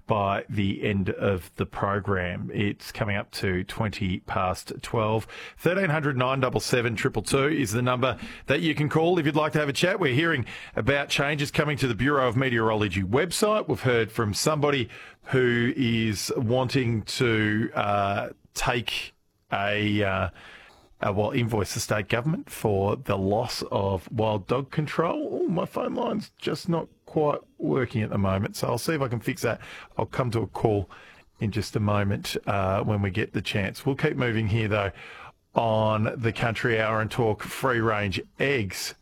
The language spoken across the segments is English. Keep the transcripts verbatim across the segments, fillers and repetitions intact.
by the end of the program. It's coming up to twenty past twelve. thirteen hundred nine seven seven two two two is the number that you can call if you'd like to have a chat. We're hearing about changes coming to the Bureau of Meteorology website. We've heard from somebody who is wanting to uh, take a... Uh, Uh, well, invoice the state government for the loss of wild dog control. Oh, my phone line's just not quite working at the moment, so I'll see if I can fix that. I'll come to a call in just a moment uh, when we get the chance. We'll keep moving here, though, on the Country Hour and talk free-range eggs.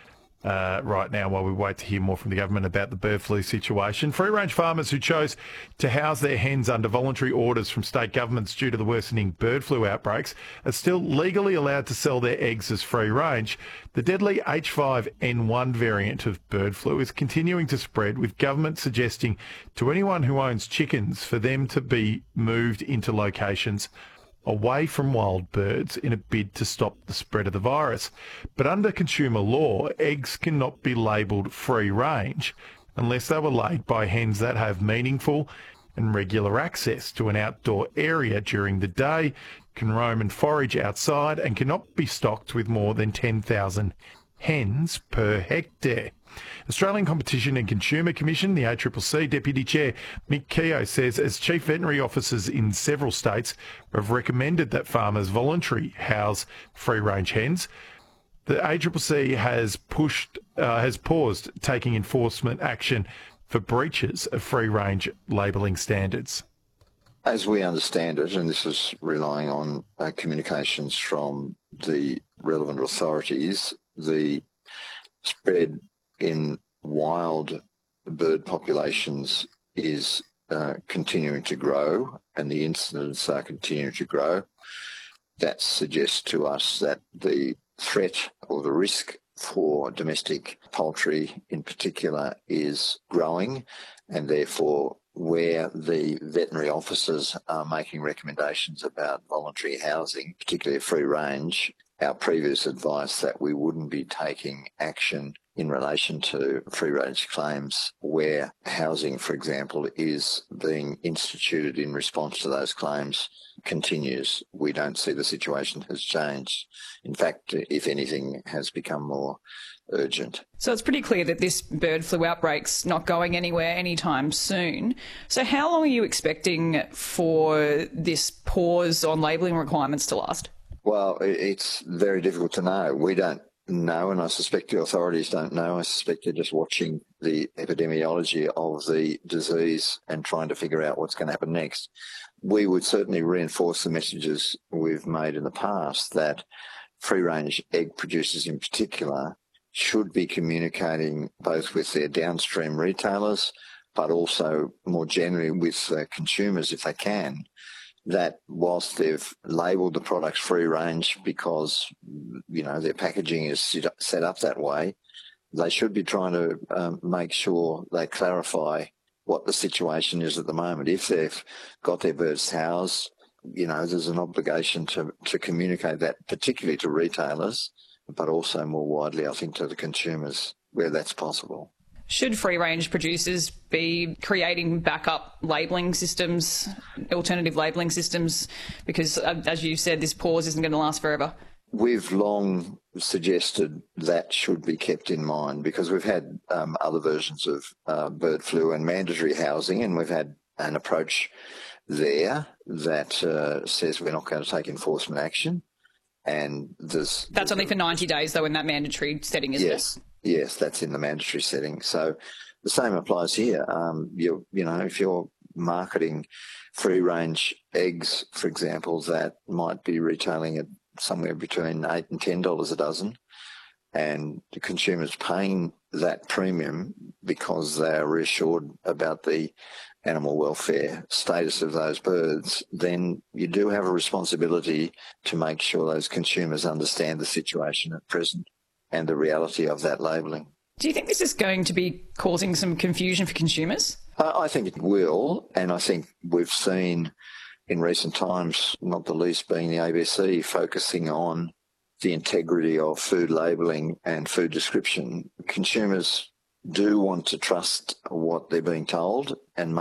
Uh, right now, while we wait to hear more from the government about the bird flu situation. Free-range farmers who chose to house their hens under voluntary orders from state governments due to the worsening bird flu outbreaks are still legally allowed to sell their eggs as free-range. The deadly H five N one variant of bird flu is continuing to spread, with government suggesting to anyone who owns chickens for them to be moved into locations away from wild birds in a bid to stop the spread of the virus. But under consumer law, eggs cannot be labelled free range unless they were laid by hens that have meaningful and regular access to an outdoor area during the day, can roam and forage outside, and cannot be stocked with more than ten thousand hens per hectare. Australian Competition and Consumer Commission, the A C C C Deputy Chair Mick Keogh says as chief veterinary officers in several states have recommended that farmers voluntarily house free-range hens, the A C C C has pushed, uh, has paused taking enforcement action for breaches of free-range labelling standards. As we understand it, and this is relying on uh, communications from the relevant authorities, the spread in wild bird populations is uh, continuing to grow, and the incidents are continuing to grow. That suggests to us that the threat or the risk for domestic poultry in particular is growing, and therefore where the veterinary officers are making recommendations about voluntary housing, particularly free range, our previous advice that we wouldn't be taking action in relation to free-range claims where housing, for example, is being instituted in response to those claims continues. We don't see the situation has changed. In fact, if anything, has become more urgent. So it's pretty clear that this bird flu outbreak's not going anywhere anytime soon. So how long are you expecting for this pause on labelling requirements to last? Well, it's very difficult to know. We don't know, and I suspect the authorities don't know. I suspect they're just watching the epidemiology of the disease and trying to figure out what's going to happen next. We would certainly reinforce the messages we've made in the past that free-range egg producers in particular should be communicating both with their downstream retailers, but also more generally with uh, consumers if they can, that whilst they've labelled the products free range because, you know, their packaging is set up that way, they should be trying to um, make sure they clarify what the situation is at the moment. If they've got their birds housed, you know, there's an obligation to, to communicate that, particularly to retailers, but also more widely, I think, to the consumers where that's possible. Should free-range producers be creating backup labelling systems, alternative labelling systems? Because, uh, as you said, this pause isn't going to last forever. We've long suggested that should be kept in mind because we've had um, other versions of uh, bird flu and mandatory housing, and we've had an approach there that uh, says we're not going to take enforcement action. And there's... That's only for ninety days, though, in that mandatory setting, isn't yes. it? Yes, that's in the mandatory setting. So the same applies here. Um, you, you know, if you're marketing free-range eggs, for example, that might be retailing at somewhere between eight and ten dollars a dozen, and the consumer's paying that premium because they are reassured about the animal welfare status of those birds, then you do have a responsibility to make sure those consumers understand the situation at present and the reality of that labelling. Do you think this is going to be causing some confusion for consumers? Uh, I think it will, and I think we've seen in recent times, not the least being the A B C, focusing on the integrity of food labelling and food description. Consumers do want to trust what they're being told and make sure it's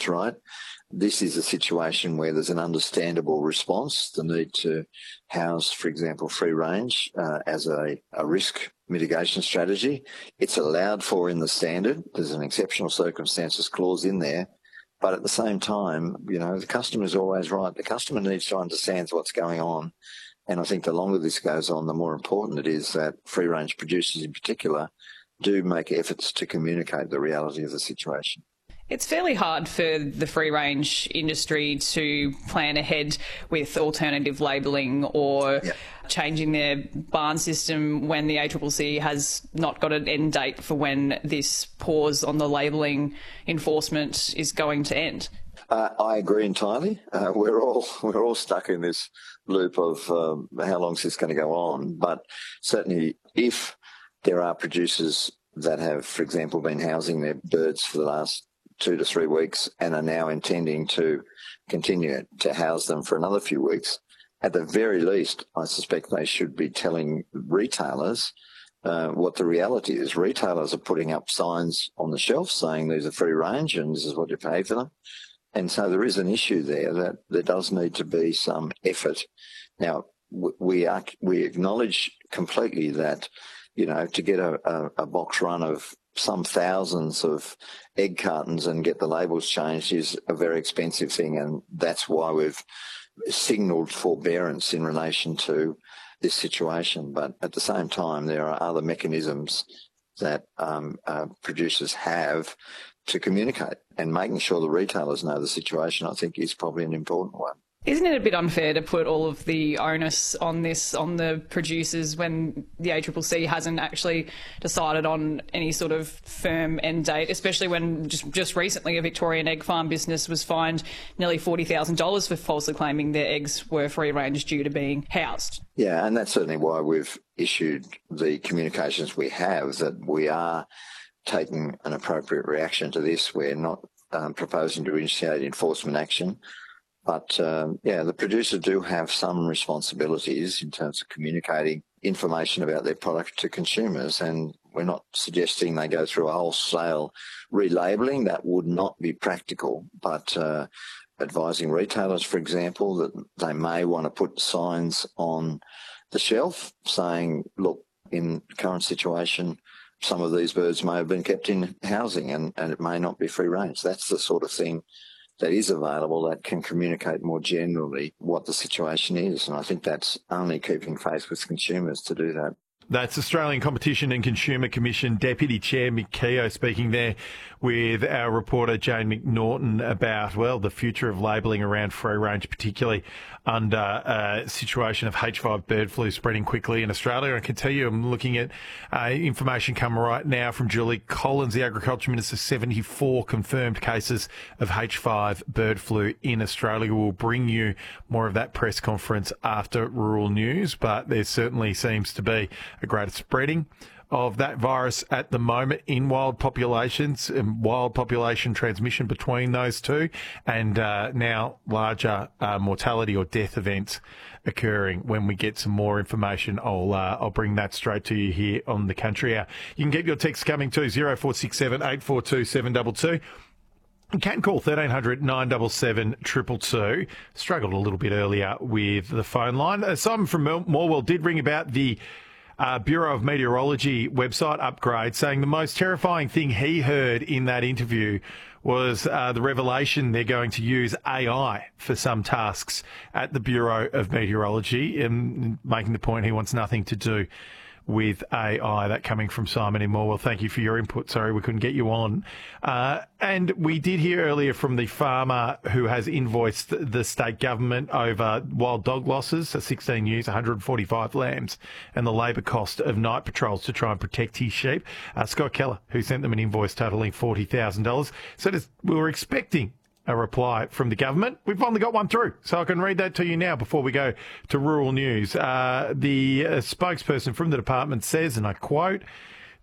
David's right. This is a situation where there's an understandable response, the need to house, for example, free range uh, as a, a risk mitigation strategy. It's allowed for in the standard. There's an exceptional circumstances clause in there. But at the same time, you know, the customer is always right. The customer needs to understand what's going on. And I think the longer this goes on, the more important it is that free range producers in particular do make efforts to communicate the reality of the situation. It's fairly hard for the free range industry to plan ahead with alternative labelling or yeah. changing their barn system when the A C C C has not got an end date for when this pause on the labelling enforcement is going to end. Uh, I agree entirely. Uh, we're all we're all stuck in this loop of um, how long is this going to go on. But certainly, if there are producers that have, for example, been housing their birds for the last two to three weeks and are now intending to continue to house them for another few weeks, at the very least, I suspect they should be telling retailers uh, what the reality is. Retailers are putting up signs on the shelf saying these are free range and this is what you pay for them. And so there is an issue there that there does need to be some effort. Now, we are, we acknowledge completely that, you know, to get a, a, a box run of some thousands of egg cartons and get the labels changed is a very expensive thing. And that's why we've signalled forbearance in relation to this situation. But at the same time, there are other mechanisms that um, uh, producers have to communicate, and making sure the retailers know the situation, I think, is probably an important one. Isn't it a bit unfair to put all of the onus on this on the producers when the A C C C hasn't actually decided on any sort of firm end date, especially when just, just recently a Victorian egg farm business was fined nearly forty thousand dollars for falsely claiming their eggs were free range due to being housed? Yeah, and that's certainly why we've issued the communications we have, that we are taking an appropriate reaction to this. We're not um, proposing to initiate enforcement action. But, um, yeah, the producers do have some responsibilities in terms of communicating information about their product to consumers, and we're not suggesting they go through a wholesale relabelling. That would not be practical, but uh, advising retailers, for example, that they may want to put signs on the shelf saying, look, in the current situation, some of these birds may have been kept in housing and, and it may not be free range. That's the sort of thing that is available that can communicate more generally what the situation is. And I think that's only keeping faith with consumers to do that. That's Australian Competition and Consumer Commission Deputy Chair Mick Keogh speaking there with our reporter Jane McNaughton about, well, the future of labelling around free range, particularly under a situation of H five bird flu spreading quickly in Australia. I can tell you, I'm looking at uh, information come right now from Julie Collins, the Agriculture Minister, seventy-four confirmed cases of H five bird flu in Australia. We'll bring you more of that press conference after Rural News, but there certainly seems to be a greater spreading of that virus at the moment in wild populations, and wild population transmission between those two, and uh, now larger uh, mortality or death events occurring. When we get some more information, I'll uh, I'll bring that straight to you here on the Country Hour. You can keep your texts coming to zero four six seven, eight four two, seven two two. You can call thirteen hundred, nine seven seven, two two two. Struggled a little bit earlier with the phone line. Uh, Simon from Morwell did ring about the Uh, Bureau of Meteorology website upgrade, saying the most terrifying thing he heard in that interview was uh, the revelation they're going to use A I for some tasks at the Bureau of Meteorology, and making the point he wants nothing to do with A I. That coming from Simon in Morwell. Thank you for your input. Sorry we couldn't get you on. Uh, and we did hear earlier from the farmer who has invoiced the state government over wild dog losses, so sixteen ewes, one hundred forty-five lambs, and the labour cost of night patrols to try and protect his sheep. Uh, Scott Keller, who sent them an invoice totalling forty thousand dollars, said we were expecting a reply from the government. We've only got one through, so I can read that to you now before we go to Rural News. Uh, the uh, spokesperson from the department says, and I quote,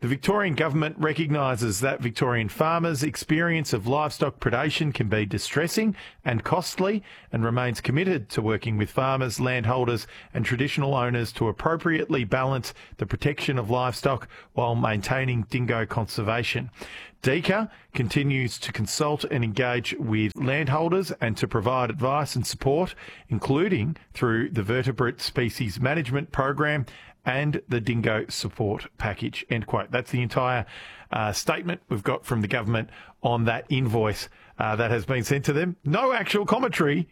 The Victorian Government recognises that Victorian farmers' experience of livestock predation can be distressing and costly, and remains committed to working with farmers, landholders and traditional owners to appropriately balance the protection of livestock while maintaining dingo conservation. DECA continues to consult and engage with landholders and to provide advice and support, including through the Vertebrate Species Management Program and the Dingo Support Package. End quote. That's the entire uh, statement we've got from the government on that invoice uh, that has been sent to them. No actual commentary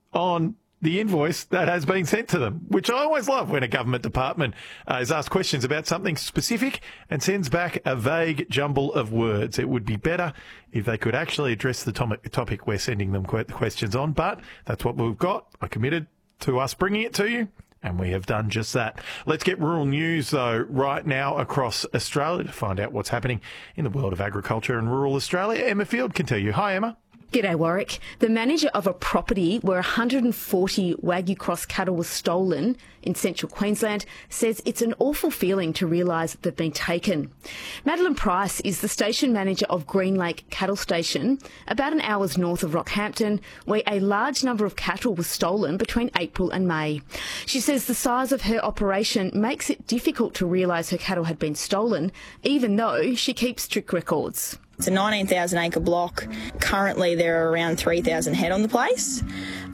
on the invoice that has been sent to them, which I always love when a government department uh, is asked questions about something specific and sends back a vague jumble of words. It would be better if they could actually address the to- topic we're sending them que- questions on, but that's what we've got. I committed to us bringing it to you, and we have done just that. Let's get rural news, though, right now across Australia to find out what's happening in the world of agriculture and rural Australia. Emma Field can tell you. Hi, Emma. G'day, Warwick. The manager of a property where one hundred forty Wagyu Cross cattle was stolen in central Queensland says it's an awful feeling to realise they've been taken. Madeline Price is the station manager of Green Lake Cattle Station, about an hour's north of Rockhampton, where a large number of cattle was stolen between April and May. She says the size of her operation makes it difficult to realise her cattle had been stolen, even though she keeps strict records. It's a nineteen thousand acre block. Currently there are around three thousand head on the place,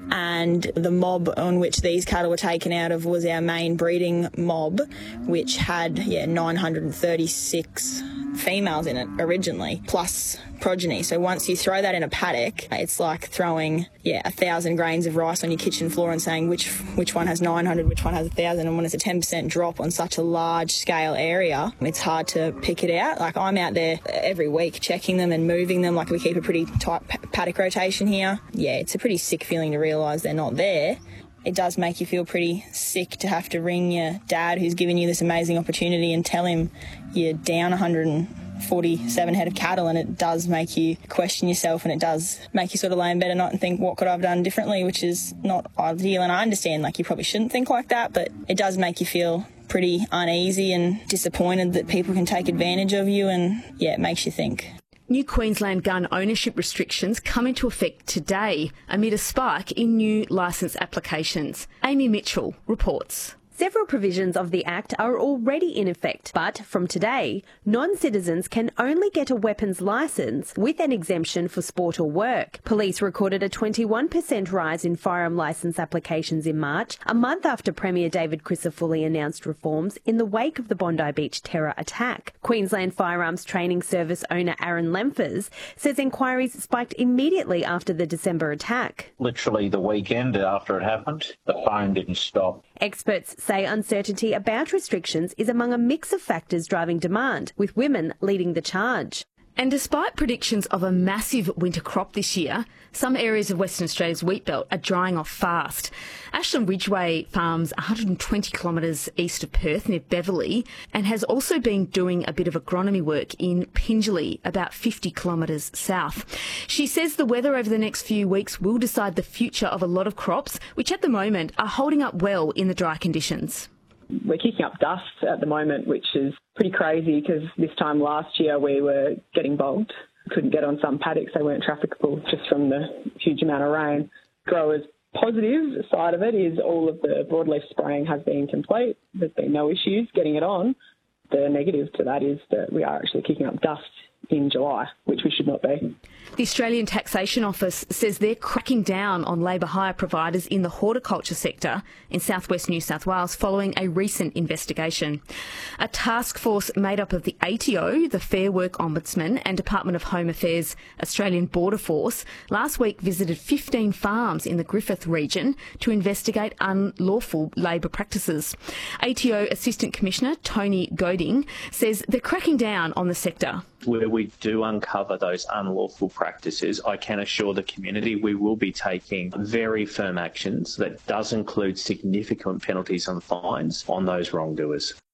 and the mob on which these cattle were taken out of was our main breeding mob, which had yeah nine hundred thirty-six females in it originally, plus progeny. So once you throw that in a paddock, it's like throwing yeah a thousand grains of rice on your kitchen floor and saying which which one has nine hundred, which one has a thousand. And when it's a ten percent drop on such a large scale area, it's hard to pick it out. Like, I'm out there every week checking them and moving them. Like, we keep a pretty tight paddock rotation here. Yeah, it's a pretty sick feeling to realise they're not there. It does make you feel pretty sick to have to ring your dad, who's given you this amazing opportunity, and tell him you're down one hundred forty-seven head of cattle, and it does make you question yourself, and it does make you sort of lay in bed at night and think, what could I have done differently, which is not ideal. And I understand, like, you probably shouldn't think like that, but it does make you feel pretty uneasy and disappointed that people can take advantage of you, and yeah, it makes you think. New Queensland gun ownership restrictions come into effect today amid a spike in new licence applications. Amy Mitchell reports. Several provisions of the Act are already in effect, but from today, non-citizens can only get a weapons licence with an exemption for sport or work. Police recorded a twenty-one percent rise in firearm licence applications in March, a month after Premier David Crisafulli announced reforms in the wake of the Bondi Beach terror attack. Queensland Firearms Training Service owner Aaron Lemphers says inquiries spiked immediately after the December attack. Literally the weekend after it happened, the phone didn't stop. Experts say uncertainty about restrictions is among a mix of factors driving demand, with women leading the charge. And despite predictions of a massive winter crop this year, some areas of Western Australia's wheat belt are drying off fast. Ashland Ridgeway farms one hundred twenty kilometres east of Perth near Beverley, and has also been doing a bit of agronomy work in Pingelly, about fifty kilometres south. She says the weather over the next few weeks will decide the future of a lot of crops, which at the moment are holding up well in the dry conditions. We're kicking up dust at the moment, which is pretty crazy because this time last year we were getting bogged. Couldn't get on some paddocks, they weren't trafficable just from the huge amount of rain. Growers' positive side of it is all of the broadleaf spraying has been complete. There's been no issues getting it on. The negative to that is that we are actually kicking up dust in July, which we should not be. The Australian Taxation Office says they're cracking down on labour hire providers in the horticulture sector in southwest New South Wales following a recent investigation. A task force made up of the A T O, the Fair Work Ombudsman and Department of Home Affairs Australian Border Force last week visited fifteen farms in the Griffith region to investigate unlawful labour practices. A T O Assistant Commissioner Tony Goding says they're cracking down on the sector. Where we do uncover those unlawful practices, I can assure the community we will be taking very firm actions that does include significant penalties and fines on those wrongdoers.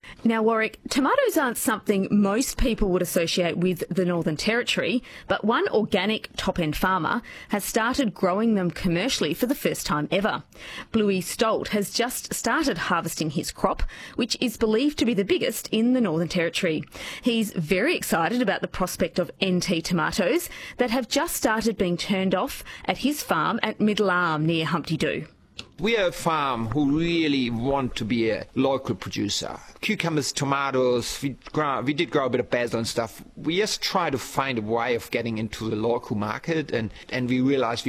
Now, Warwick, tomatoes aren't something most people would associate with the Northern Territory, but one organic top-end farmer has started growing them commercially for the first time ever. Bluey Stolt has just started harvesting his crop, which is believed to be the biggest in the Northern Territory. He's very excited about the prospect of N T tomatoes that have just started being turned off at his farm at Middle Arm near Humpty Doo. We are a farm who really want to be a local producer. Cucumbers, tomatoes, we, grow, we did grow a bit of basil and stuff. We just try to find a way of getting into the local market, and, and we realized we